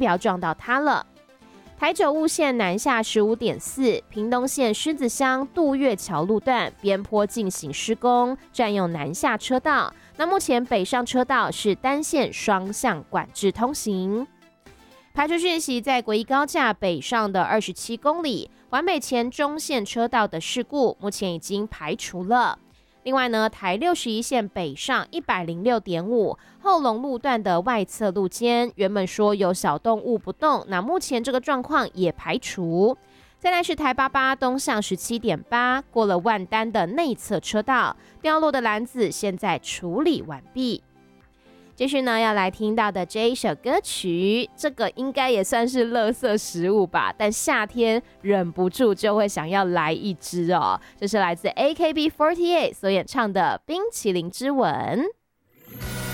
不要撞到它了。台九雾线南下 15.4， 屏东县狮子乡渡月桥路段边坡进行施工，占用南下车道。那目前北上车道是单线双向管制通行。排除讯息，在国一高架北上的27公里，环北前中线车道的事故目前已经排除了。另外呢，台61线北上 106.5 后龙路段的外侧路肩，原本说有小动物不动，那目前这个状况也排除。再来是台88东向 17.8， 过了万丹的内侧车道，掉落的篮子现在处理完毕。继续呢，要来听到的这一首歌曲，这个应该也算是垃圾食物吧，但夏天忍不住就会想要来一支哦。这是来自 AKB48 所演唱的《冰淇淋之吻》。